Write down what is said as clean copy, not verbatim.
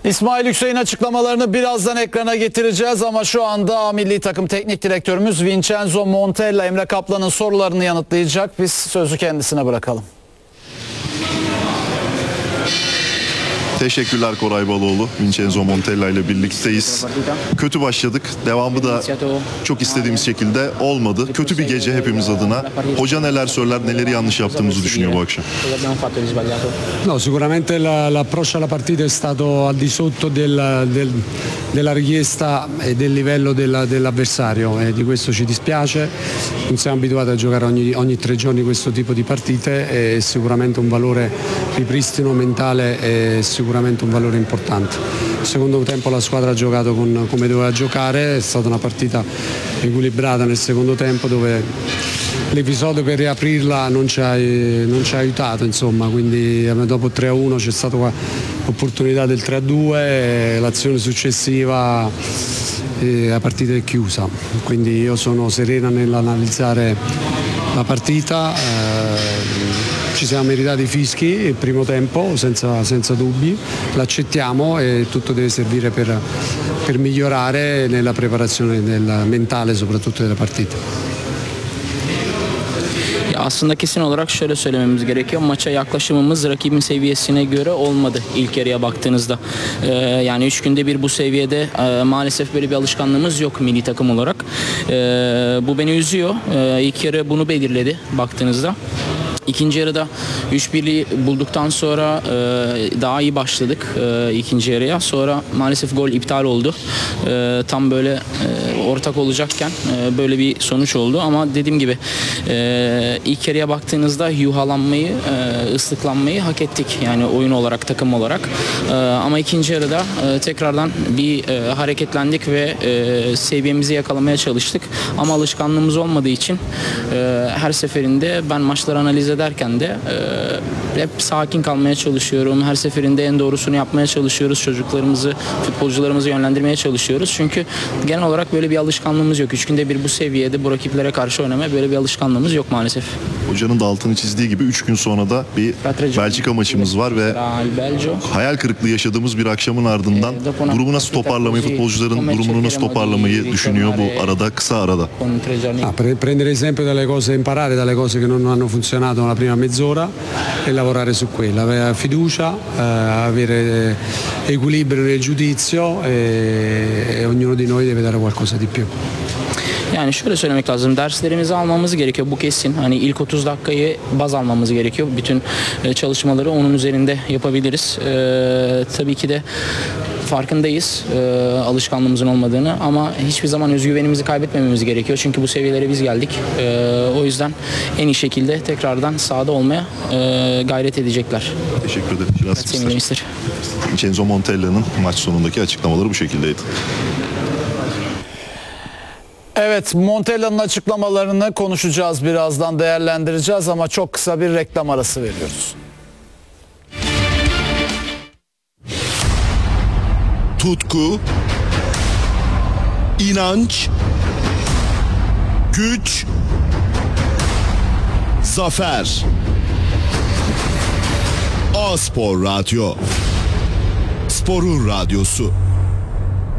İsmail Yüksek'in açıklamalarını birazdan ekrana getireceğiz ama şu anda milli takım teknik direktörümüz Vincenzo Montella Emre Kaplan'ın sorularını yanıtlayacak. Biz sözü kendisine bırakalım. Teşekkürler Koray Baloğlu. Vincenzo Montella ile birlikteyiz. Kötü başladık. Devamı da çok istediğimiz şekilde olmadı. Kötü bir gece hepimiz adına. Hoca neler söyler, neleri yanlış yaptığımızı düşünüyor bu akşam? No, sicuramente l'approccio alla partita è stato al di sotto della richiesta e del livello dell'avversario e di questo ci dispiace. Non siamo abituati a giocare ogni 3 giorni questo tipo di partite e sicuramente un valore ripristino mentale e sicuramente un valore importante. Il secondo tempo la squadra ha giocato come doveva giocare, è stata una partita equilibrata nel secondo tempo dove l'episodio per riaprirla non ci ha aiutato, insomma, quindi dopo 3-1 c'è stata l'opportunità del 3-2 e l'azione successiva la partita è chiusa, quindi io sono serena nell'analizzare la partita. Ci siamo meritati i fischi il primo tempo senza dubbi, l'accettiamo e tutto deve servire per migliorare nella preparazione mentale soprattutto della partita. Aslında kesin olarak şöyle söylememiz gerekiyor. Maça yaklaşımımız rakibin seviyesine göre olmadı ilk yarıya baktığınızda. Yani 3 günde bir bu seviyede maalesef böyle bir alışkanlığımız yok milli takım olarak. Bu beni üzüyor. İlk yarı bunu belirledi baktığınızda. İkinci yarıda 3-1'i bulduktan sonra daha iyi başladık ikinci yarıya. Sonra maalesef gol iptal oldu. Tam böyle ortak olacakken böyle bir sonuç oldu. Ama dediğim gibi ilk yarıya baktığınızda yuhalanmayı, ıslıklanmayı hak ettik. Yani oyun olarak, takım olarak. Ama ikinci yarıda tekrardan bir hareketlendik ve seviyemizi yakalamaya çalıştık. Ama alışkanlığımız olmadığı için her seferinde ben maçları analiz ederken de hep sakin kalmaya çalışıyorum. Her seferinde en doğrusunu yapmaya çalışıyoruz. Çocuklarımızı, futbolcularımızı yönlendirmeye çalışıyoruz. Çünkü genel olarak böyle bir alışkanlığımız yok. 3 günde bir bu seviyede bu rakiplere karşı oynamaya böyle bir alışkanlığımız yok maalesef. Hocanın da altını çizdiği gibi 3 gün sonra da bir Belçika maçımız var ve hayal kırıklığı yaşadığımız bir akşamın ardından durumu nasıl toparlamayı, futbolcuların durumunu nasıl toparlamayı düşünüyor bu arada, kısa arada? Prendere esempio dalle cose, imparare dalle cose che non hanno funzionato nella prima mezz'ora e lavorare su quella, avere fiducia, avere equilibrio nel giudizio e ognuno di noi deve dare qualcosa di più. Yani şöyle söylemek lazım. Derslerimizi almamız gerekiyor. Bu kesin. Hani ilk 30 dakikayı baz almamız gerekiyor. Bütün çalışmaları onun üzerinde yapabiliriz. Tabii ki de farkındayız alışkanlığımızın olmadığını ama hiçbir zaman özgüvenimizi kaybetmememiz gerekiyor. Çünkü bu seviyelere biz geldik. O yüzden en iyi şekilde tekrardan sahada olmaya gayret edecekler. Teşekkür ederim. Vincenzo Montella'nın maç sonundaki açıklamaları bu şekildeydi. Evet, Montella'nın açıklamalarını konuşacağız, birazdan değerlendireceğiz ama çok kısa bir reklam arası veriyoruz. Tutku, inanç, güç, zafer. A-Spor Radyo. Sporun radyosu.